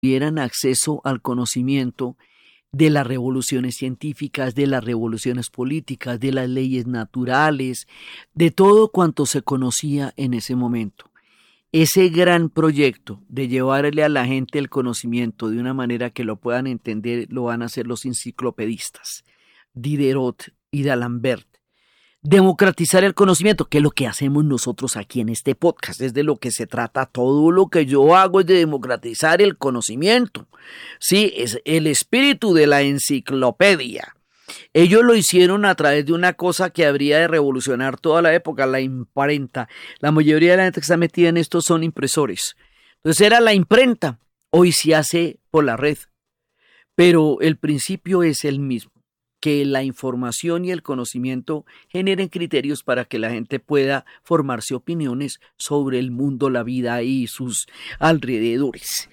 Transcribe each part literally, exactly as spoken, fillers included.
tuvieran acceso al conocimiento de las revoluciones científicas, de las revoluciones políticas, de las leyes naturales, de todo cuanto se conocía en ese momento. Ese gran proyecto de llevarle a la gente el conocimiento de una manera que lo puedan entender, lo van a hacer los enciclopedistas, Diderot y D'Alembert. Democratizar el conocimiento, que es lo que hacemos nosotros aquí en este podcast, es de lo que se trata. Todo lo que yo hago es de democratizar el conocimiento. Sí, es el espíritu de la enciclopedia. Ellos lo hicieron a través de una cosa que habría de revolucionar toda la época, la imprenta. La mayoría de la gente que está metida en esto son impresores. Entonces era la imprenta, hoy se hace por la red, pero el principio es el mismo, que la información y el conocimiento generen criterios para que la gente pueda formarse opiniones sobre el mundo, la vida y sus alrededores.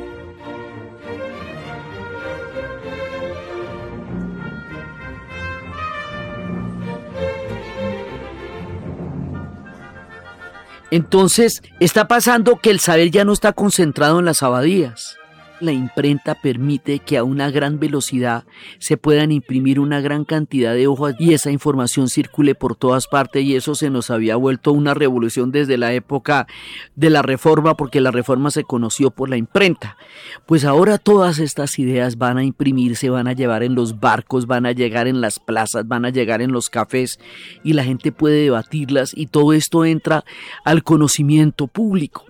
Entonces, está pasando que el saber ya no está concentrado en las abadías. La imprenta permite que a una gran velocidad se puedan imprimir una gran cantidad de hojas y esa información circule por todas partes, y eso se nos había vuelto una revolución desde la época de la Reforma, porque la Reforma se conoció por la imprenta. Pues ahora todas estas ideas van a imprimirse, van a llevar en los barcos, van a llegar en las plazas, van a llegar en los cafés y la gente puede debatirlas, y todo esto entra al conocimiento público.